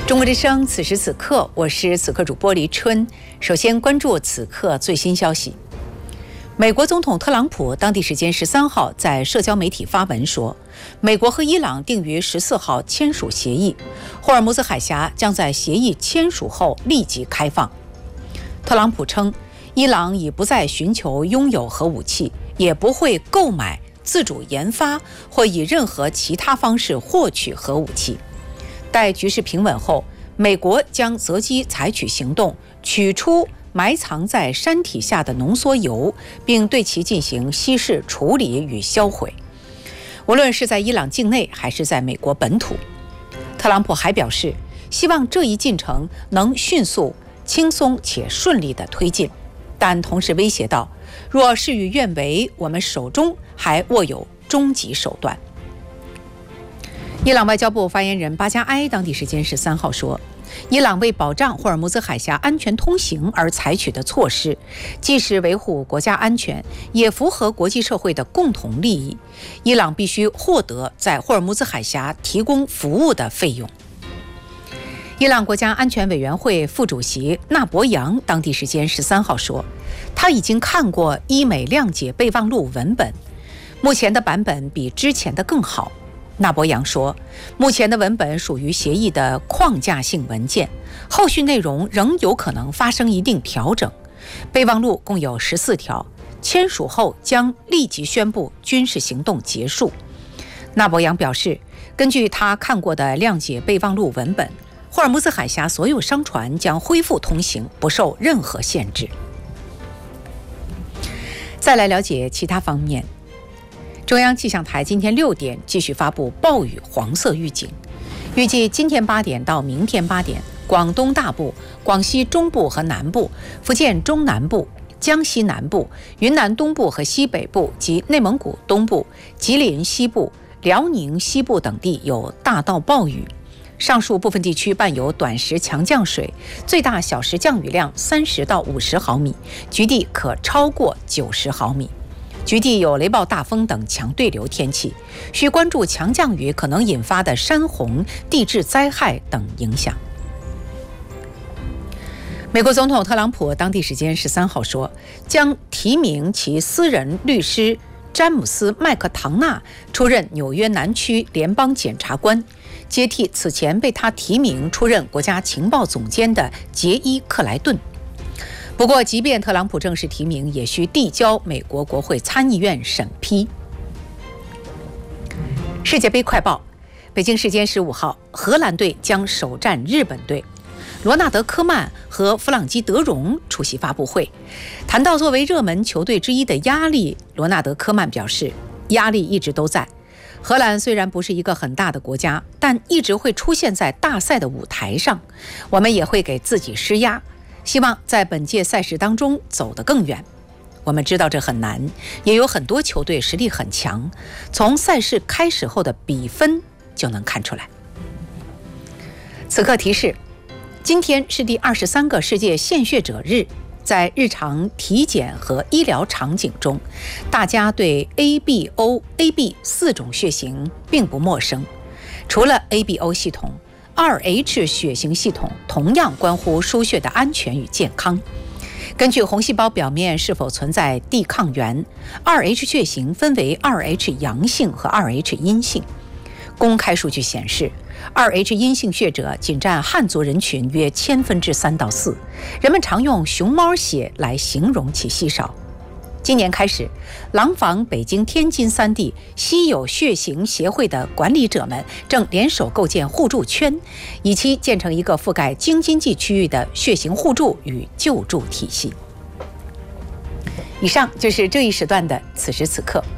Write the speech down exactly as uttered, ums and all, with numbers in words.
中国之声，此时此刻，我是此刻主播黎春。首先关注此刻最新消息。美国总统特朗普当地时间十三号在社交媒体发文说，美国和伊朗定于十四号签署协议，霍尔木兹海峡将在协议签署后立即开放。特朗普称，伊朗已不再寻求拥有核武器，也不会购买、自主研发或以任何其他方式获取核武器。待局势平稳后，美国将择机采取行动，取出埋藏在山体下的浓缩铀，并对其进行稀释处理与销毁，无论是在伊朗境内还是在美国本土。特朗普还表示，希望这一进程能迅速、轻松且顺利地推进，但同时威胁到，若事与愿违，我们手中还握有终极手段。伊朗外交部发言人巴加埃当地时间十三号说，伊朗为保障霍尔木兹海峡安全通行而采取的措施，既是维护国家安全，也符合国际社会的共同利益。伊朗必须获得在霍尔木兹海峡提供服务的费用。伊朗国家安全委员会副主席纳博扬当地时间十三号说，他已经看过伊美谅解备忘录文本，目前的版本比之前的更好。纳博扬说，目前的文本属于协议的框架性文件，后续内容仍有可能发生一定调整。备忘录共有十四条，签署后将立即宣布军事行动结束。纳博扬表示，根据他看过的谅解备忘录文本，霍尔木兹海峡所有商船将恢复通行，不受任何限制。再来了解其他方面。中央气象台今天六点继续发布暴雨黄色预警，预计今天八点到明天八点，广东大部、广西中部和南部、福建中南部、江西南部、云南东部和西北部及内蒙古东部、吉林西部、辽宁西部等地有大到暴雨，上述部分地区伴有短时强降水，最大小时降雨量三十到五十毫米，局地可超过九十毫米。局地有雷暴大风等强对流天气，需关注强降雨可能引发的山洪、地质灾害等影响。美国总统特朗普当地时间十三号说，将提名其私人律师詹姆斯·麦克唐纳出任纽约南区联邦检察官，接替此前被他提名出任国家情报总监的杰伊·克莱顿。不过，即便特朗普正式提名，也需递交美国国会参议院审批。世界杯快报：北京时间十五号，荷兰队将首战日本队。罗纳德·科曼和弗朗基·德容出席发布会，谈到作为热门球队之一的压力，罗纳德·科曼表示，压力一直都在。荷兰虽然不是一个很大的国家，但一直会出现在大赛的舞台上，我们也会给自己施压。希望在本届赛事当中走得更远。我们知道这很难，也有很多球队实力很强，从赛事开始后的比分就能看出来。此刻提示，今天是第二十三个世界献血者日，在日常体检和医疗场景中，大家对 A B O、A B 四种血型并不陌生。除了 A B O 系统，二 H 血型系统同样关乎输血的安全与健康。根据红细胞表面是否存在地抗原， 二 H 血型分为 二 H 阳性和 二 H 阴性。公开数据显示， 二 H 阴性血者仅占汉族人群约千分之三到四，人们常用熊猫血来形容其稀少。今年开始，廊坊、北京、天津三地稀有血型协会的管理者们正联手构建互助圈，以期建成一个覆盖京津冀区域的血型互助与救助体系。以上就是这一时段的此时此刻。